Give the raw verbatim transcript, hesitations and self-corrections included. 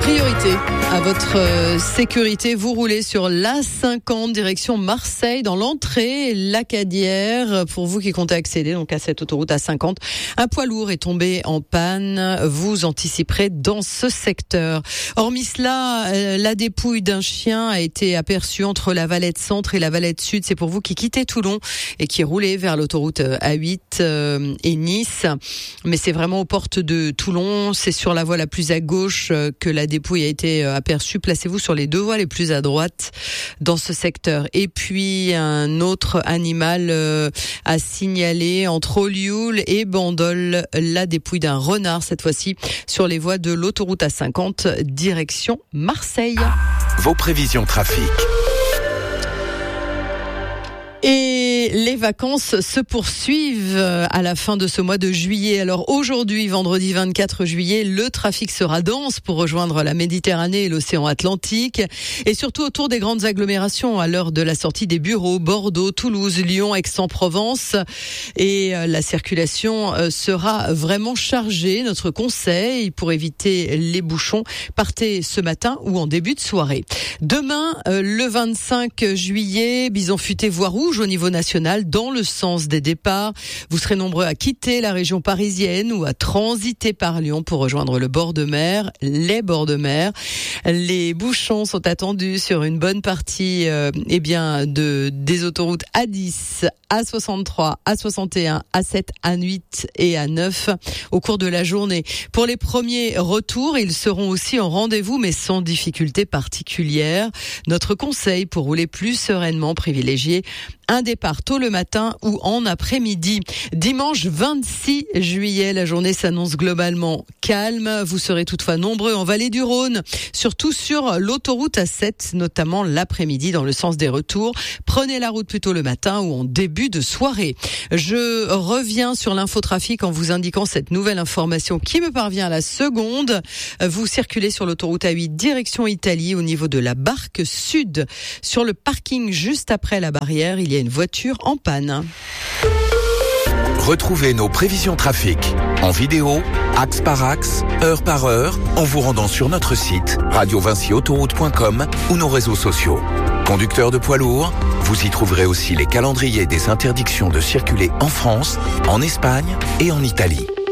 Priorité à votre euh, sécurité. Vous roulez sur l'A cinquante direction Marseille dans l'entrée Lacadière. Pour vous qui comptez accéder donc à cette autoroute A cinquante, un poids lourd est tombé en panne. Vous anticiperez dans ce secteur. Hormis cela, euh, la dépouille d'un chien a été aperçue entre la Valette Centre et la Valette Sud. C'est pour vous qui quittez Toulon et qui roulez vers l'autoroute A huit euh, et Nice. Mais c'est vraiment aux portes de Toulon. C'est sur la voie la plus à gauche euh, que la dépouille a été aperçue. Placez-vous sur les deux voies les plus à droite dans ce secteur. Et puis un autre animal euh, à signaler entre Olioul et Bandol, la dépouille d'un renard cette fois-ci sur les voies de l'autoroute A cinquante direction Marseille. Vos prévisions trafic. Et les vacances se poursuivent à la fin de ce mois de juillet. Alors aujourd'hui, vendredi vingt-quatre juillet, le trafic sera dense pour rejoindre la Méditerranée et l'océan Atlantique. Et surtout autour des grandes agglomérations à l'heure de la sortie des bureaux, Bordeaux, Toulouse, Lyon, Aix-en-Provence. Et la circulation sera vraiment chargée. Notre conseil pour éviter les bouchons, partez ce matin ou en début de soirée. Demain, le vingt-cinq juillet, bison futé voie rouge au niveau national dans le sens des départs. Vous serez nombreux à quitter la région parisienne ou à transiter par Lyon pour rejoindre le bord de mer, les bords de mer. Les bouchons sont attendus sur une bonne partie euh, eh bien de des autoroutes A dix, A soixante-trois, A soixante et un, A sept, A huit et A neuf au cours de la journée. Pour les premiers retours, ils seront aussi en rendez-vous mais sans difficulté particulière. Notre conseil pour rouler plus sereinement, privilégier un départ tôt le matin ou en après-midi. Dimanche vingt-six juillet, la journée s'annonce globalement calme. Vous serez toutefois nombreux en vallée du Rhône, surtout sur l'autoroute A sept, notamment l'après-midi dans le sens des retours. Prenez la route plutôt le matin ou en début de soirée. Je reviens sur l'infotrafic en vous indiquant cette nouvelle information qui me parvient à la seconde. Vous circulez sur l'autoroute A huit direction Italie au niveau de la Barque Sud. Sur le parking juste après la barrière, il y a une voiture en panne. Retrouvez nos prévisions trafic en vidéo, axe par axe, heure par heure, en vous rendant sur notre site radio vinci autoroute point com ou nos réseaux sociaux. Conducteurs de poids lourds, vous y trouverez aussi les calendriers des interdictions de circuler en France, en Espagne et en Italie.